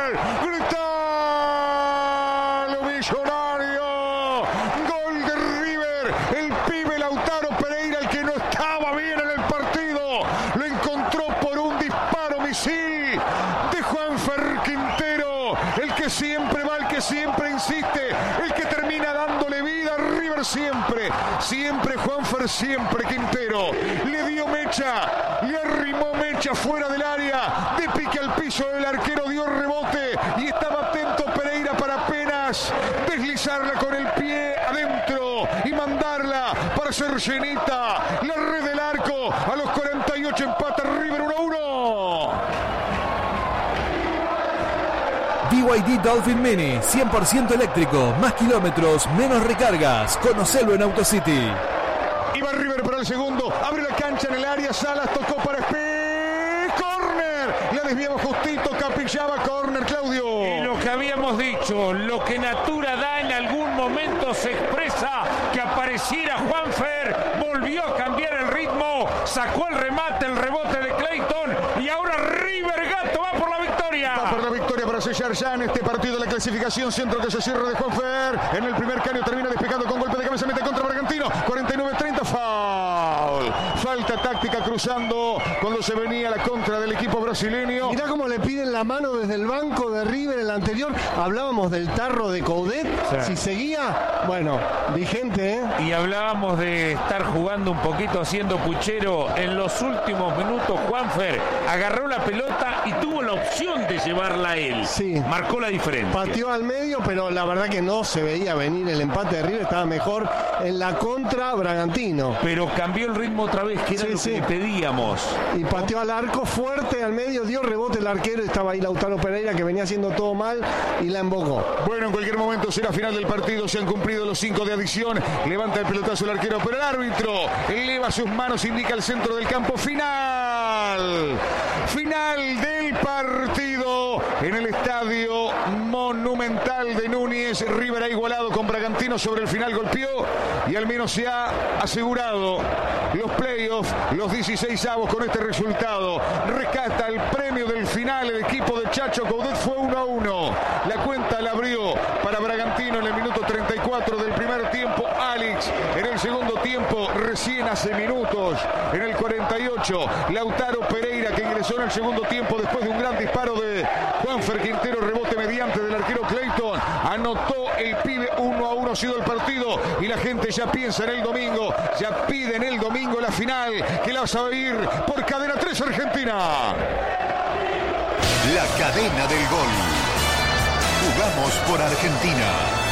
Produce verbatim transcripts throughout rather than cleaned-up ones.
¡Gritalo, millonario! Gol de River. El pibe Lautaro Pereira, el que no estaba bien en el partido, lo encontró por un disparo misil de Juanfer Quintero. El que siempre va, el que siempre insiste, el que termina dándole vida a River siempre. Siempre Juanfer, siempre Quintero. Le dio mecha, le arrimó mecha fuera del área. De pique al piso del arquero, dio rebote y estaba atento Pereira para apenas deslizarla con el pie adentro y mandarla para ser llenita. La red del arco. A los cuarenta y ocho empata River uno a uno. B Y D Dolphin Mini, cien por ciento eléctrico, más kilómetros, menos recargas. Conocelo en AutoCity. Iba River para el segundo, abre la cancha en el área, Salas tocó para Espe, córner, la desviaba justito, Capillaba, córner, Claudio. Y lo que habíamos dicho, lo que Natura da en algún momento se expresa, que apareciera Juanfer, volvió a cambiar el ritmo, sacó el remate, el rebote de Clayton y ahora River Gato va por la victoria. Va por la victoria para sellar ya en este partido la clasificación. Centro que se cierra de Juanfer, en el primer caño termina despejando con golpe de cabeza, mete contra Bragantino, cuarenta y nueve treinta, foul. Falta táctica cruzando cuando se venía la contra del equipo brasileño. Mirá cómo le piden la mano desde el banco de River. El anterior hablábamos del tarro de Coudet, sí. Si seguía, bueno, vigente, ¿eh? Y hablábamos de estar jugando un poquito haciendo puchero. En los últimos minutos Juanfer agarró la pelota y tuvo la opción de llevarla a él. Sí. Marcó la diferencia. Pateó al medio, pero la verdad que no se veía venir el empate de River. Estaba mejor en la contra Bragantino. Pero cambió el ritmo otra vez, que era sí, lo sí. que le pedíamos. Y pateó al arco fuerte al medio, dio rebote el arquero. Estaba ahí Lautaro Pereira, que venía haciendo todo mal, y la embocó. Bueno, en cualquier momento será final del partido. Se han cumplido los cinco de adición. Levanta el pelotazo el arquero, pero el árbitro eleva sus manos, indica el centro del campo. Final. Final del partido en el estadio Monumental de Núñez. River ha igualado con Bragantino, sobre el final golpeó y al menos se ha asegurado los playoffs, los dieciséis avos con este resultado. Rescata el premio del final el equipo de Chacho Coudet. Fue uno a uno. La cuenta la abrió para Bragantino en el minuto treinta y cuatro del primer tiempo. Alex en el segundo tiempo, recién hace minutos, en el cuarenta y ocho. Lautaro Pereira, que ingresó en el segundo tiempo después de un gran disparo de Juanfer Quintero, rebote mediante del arquero Clayton. Anotó el pibe. Uno a uno ha sido el partido y la gente ya piensa en el domingo, ya pide en el domingo la final, que la vas a vivir por Cadena tres Argentina. La cadena del gol. Jugamos por Argentina.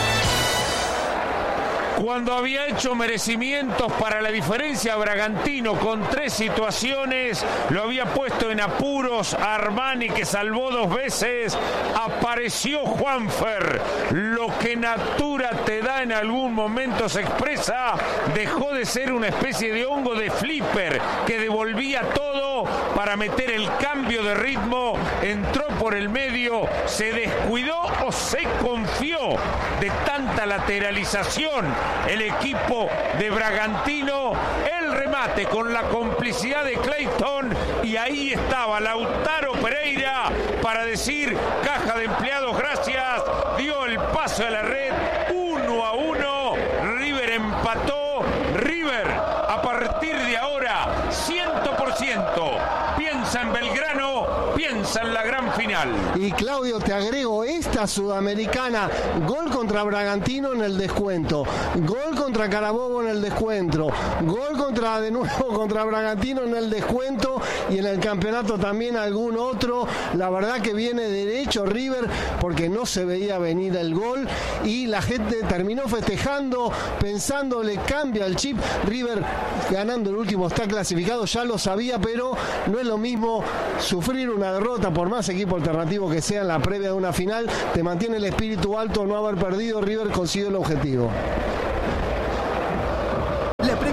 Cuando había hecho merecimientos para la diferencia, Bragantino con tres situaciones lo había puesto en apuros a Armani, que salvó dos veces. Apareció Juanfer. Lo que Natura te da en algún momento se expresa. Dejó de ser una especie de hongo de flipper que devolvía todo para meter el cambio de ritmo. Entró por el medio, se descuidó o se confió de tanta lateralización el equipo de Bragantino. El remate con la complicidad de Clayton, y ahí estaba Lautaro Pereira para decir: caja de empleados, gracias. Dio el paso a la red. Uno a uno. River empató. River, a partir de ahora, cien por ciento piensa en Belgrano, piensa en la gran final. Y Claudio, te agrego esta sudamericana: gol contra Bragantino en el descuento, gol contra Carabobo en el descuento, gol contra de nuevo contra Bragantino en el descuento, y en el campeonato también algún otro. La verdad que viene derecho River, porque no se veía venir el gol y la gente terminó festejando, pensando, le cambia el chip. River ganando el último está clasificado, ya lo sabía, pero no es lo mismo sufrir una derrota, por más equipo alternativo que sea en la previa de una final. Te mantiene el espíritu alto no haber perdido. River consigue el objetivo. La previa mundialista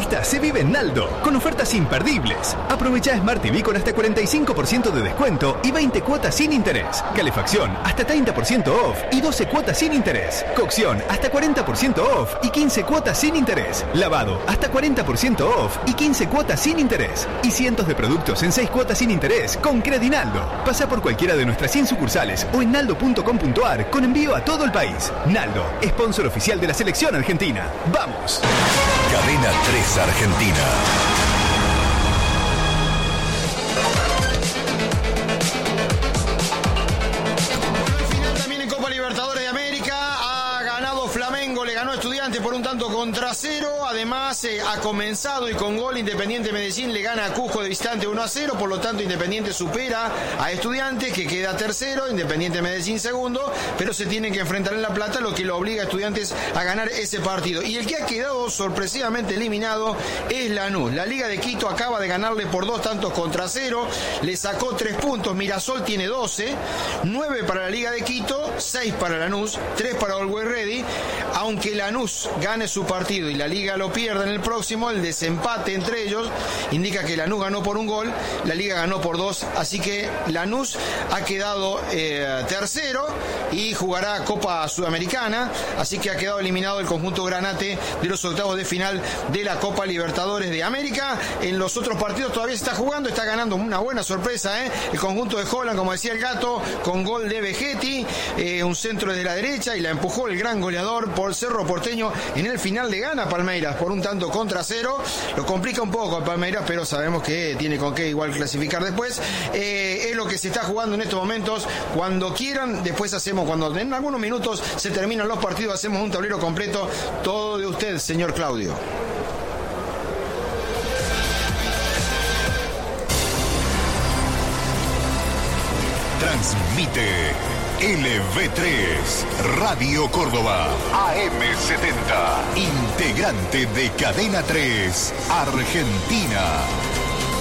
Esta se vive en Naldo, con ofertas imperdibles. Aprovecha Smart T V con hasta cuarenta y cinco por ciento de descuento y veinte cuotas sin interés. Calefacción hasta treinta por ciento off y doce cuotas sin interés. Cocción hasta cuarenta por ciento off y quince cuotas sin interés. Lavado hasta cuarenta por ciento off y quince cuotas sin interés. Y cientos de productos en seis cuotas sin interés con Credinaldo. Pasa por cualquiera de nuestras cien sucursales o en naldo punto com punto ar con envío a todo el país. Naldo, sponsor oficial de la selección argentina. ¡Vamos! Cadena tres Argentina. Por un tanto contra cero, además eh, ha comenzado y con gol Independiente Medellín le gana a Cusco de visitante uno a cero, por lo tanto Independiente supera a Estudiantes, que queda tercero, Independiente Medellín segundo, pero se tienen que enfrentar en La Plata, lo que lo obliga a Estudiantes a ganar ese partido. Y el que ha quedado sorpresivamente eliminado es Lanús. La Liga de Quito acaba de ganarle por dos tantos contra cero, le sacó tres puntos, Mirasol tiene doce, nueve para la Liga de Quito, seis para Lanús, tres para Always Ready, aunque Lanús gane su partido y la Liga lo pierda en el próximo, el desempate entre ellos indica que Lanús ganó por un gol, la Liga ganó por dos, así que Lanús ha quedado eh, tercero y jugará Copa Sudamericana, así que ha quedado eliminado el conjunto granate de los octavos de final de la Copa Libertadores de América. En los otros partidos todavía se está jugando, está ganando una buena sorpresa, ¿eh? El conjunto de Holland, como decía el Gato, con gol de Vegetti, eh, un centro desde la derecha y la empujó el gran goleador por Cerro Porteño. En el final le gana a Palmeiras por un tanto contra cero, lo complica un poco a Palmeiras, pero sabemos que tiene con qué igual clasificar después. Eh, es lo que se está jugando en estos momentos. Cuando quieran, después hacemos, cuando en algunos minutos se terminan los partidos, hacemos un tablero completo, todo de usted, señor Claudio. Transmite L V tres, Radio Córdoba, A M setenta, integrante de Cadena tres, Argentina.